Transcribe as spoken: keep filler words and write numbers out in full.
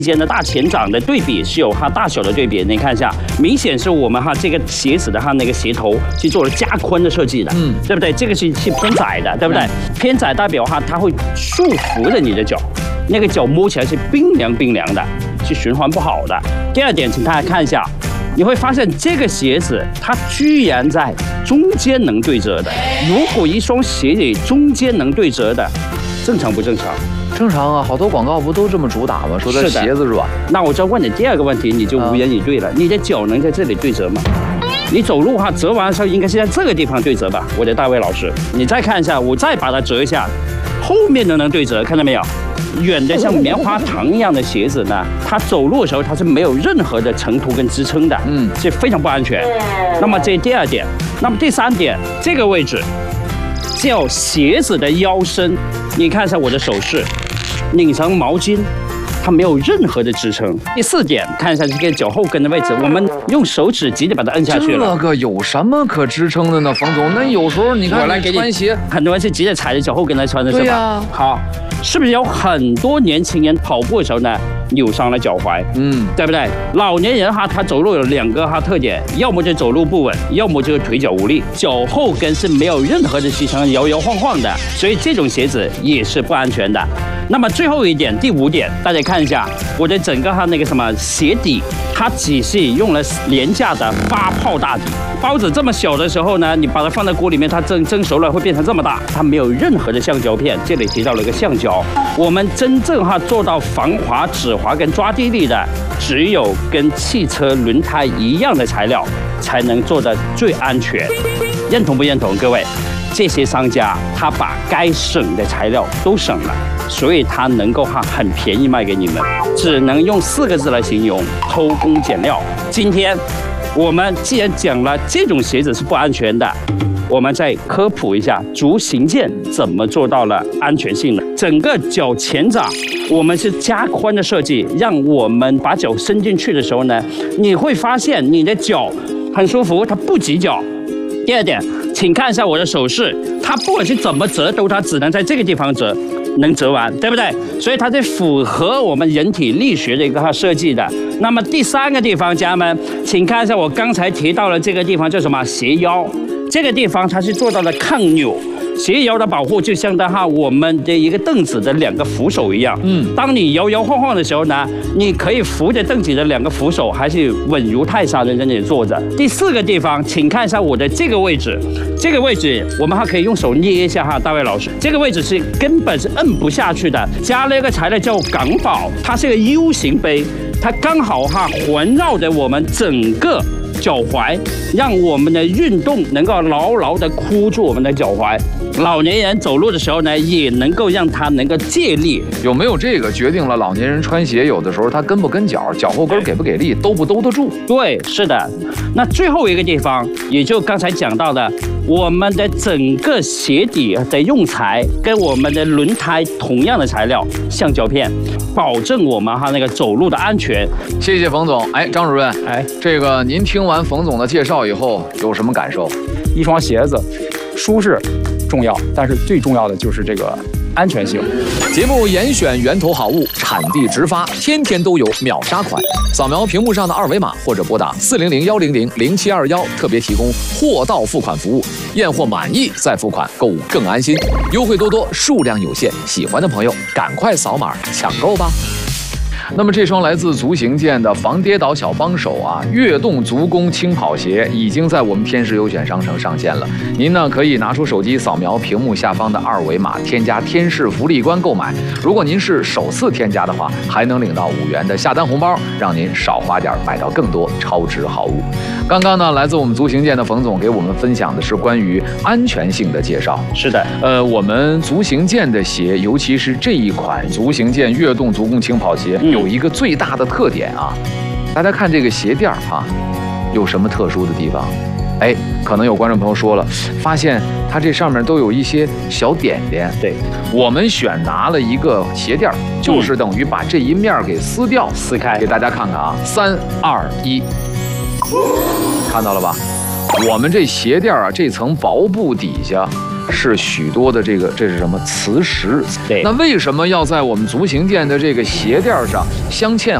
间的大前掌的对比是有它大小的对比，你看一下，明显是我们哈这个鞋子的它那个鞋头去做了加宽的设计的，嗯，对不对？这个是是偏窄的，对不对？偏窄代表哈它会束缚着你的脚，那个脚摸起来是冰凉冰凉的，是循环不好的。第二点，请大家看一下，你会发现这个鞋子它居然在中间能对折的。如果一双鞋里中间能对折的，正常不正常？ 正常啊，好多广告不都这么主打吗？说它鞋子软。 那我再问你第二个问题，你就无言以对了。啊、你的脚能在这里对折吗？你走路哈折完的时候，应该是在这个地方对折吧？我的大卫老师，你再看一下，我再把它折一下，后面都能对折，看到没有？远的像棉花糖一样的鞋子呢，它走路的时候它是没有任何的承托跟支撑的，嗯，是非常不安全。那么这第二点，那么第三点，这个位置叫鞋子的腰身，你看一下我的手势。拧成毛巾，它没有任何的支撑。第四点，看一下这个脚后跟的位置，我们用手指直接把它摁下去了。 这个有什么可支撑的呢，冯总？那有时候你看，我来给你穿鞋， 很多人是直接踩着脚后跟来穿的，是吧？ 对呀、啊。 好，是不是有很多年轻人跑步的时候呢，扭伤了脚踝？嗯，对不对？老年人哈，他走路有两个哈特点，要么就走路不稳，要么就是腿脚无力，脚后跟是没有任何的支撑，摇摇晃晃的，所以这种鞋子也是不安全的。那么最后一点，第五点，大家看一下我的整个它那个什么鞋底，它只是用了廉价的发泡大底。包子这么小的时候呢，你把它放在锅里面，它蒸蒸熟了会变成这么大，它没有任何的橡胶片。这里提到了一个橡胶，我们真正哈做到防滑、止滑跟抓地力的，只有跟汽车轮胎一样的材料才能做得最安全。认同不认同，各位？这些商家他把该省的材料都省了，所以他能够哈很便宜卖给你们，只能用四个字来形容：偷工减料。今天我们既然讲了这种鞋子是不安全的，我们再科普一下足行健怎么做到了安全性的。整个脚前掌我们是加宽的设计，让我们把脚伸进去的时候呢，你会发现你的脚很舒服，它不挤脚。第二点，请看一下我的手势，它不管是怎么折都，它只能在这个地方折，能折完，对不对？所以它是符合我们人体力学的一个设计的。那么第三个地方，家人们，请看一下我刚才提到的这个地方叫什么？斜腰，这个地方它是做到了抗扭。斜腰的保护就相当哈我们的一个凳子的两个扶手一样，嗯，当你摇摇晃晃的时候呢，你可以扶着凳子的两个扶手，还是稳如泰山的在那里坐着。第四个地方，请看一下我的这个位置，这个位置我们还可以用手捏一下哈，大卫老师，这个位置是根本是摁不下去的，加了一个材料叫港宝，它是个 U 型杯，它刚好哈环绕着我们整个脚踝，让我们的运动能够牢牢的箍住我们的脚踝。老年人走路的时候呢，也能够让他能够借力。 有没有这个决定了老年人穿鞋有的时候他跟不跟脚，脚后跟给不给力，兜不兜得住？ 对，是的。那最后一个地方，也就刚才讲到的，我们的整个鞋底的用材跟我们的轮胎同样的材料，橡胶片，保证我们哈那个走路的安全。 谢谢冯总。哎，张主任，哎，这个您听完冯总的介绍以后有什么感受？ 一双鞋子，舒适重要，但是最重要的就是这个安全性。 节目严选源头好物，产地直发，天天都有秒杀款。扫描屏幕上的二维码，或者拨打四零零幺零零零七二幺，特别提供货到付款服务，验货满意再付款，购物更安心。优惠多多，数量有限，喜欢的朋友赶快扫码抢购吧。 那么这双来自足行健的防跌倒小帮手啊，跃动足弓轻跑鞋已经在我们天时优选商城上线了。您呢可以拿出手机扫描屏幕下方的二维码，添加天视福利关购买。如果您是首次添加的话，还能领到五元的下单红包，让您少花点买到更多超值好物。刚刚呢，来自我们足行健的冯总给我们分享的是关于安全性的介绍。 是的， 呃，我们足行健的鞋，尤其是这一款足行健跃动足弓轻跑鞋，嗯、有一个最大的特点啊，大家看这个鞋垫啊，有什么特殊的地方？哎，可能有观众朋友说了，发现它这上面都有一些小点点。 对， 我们选拿了一个鞋垫，就是等于把这一面给撕掉， 撕开， 给大家看看啊，三二一，看到了吧？我们这鞋垫啊，这层薄布底下是许多的这个这是什么磁石？ 对， 那为什么要在我们足行健的这个鞋垫上镶嵌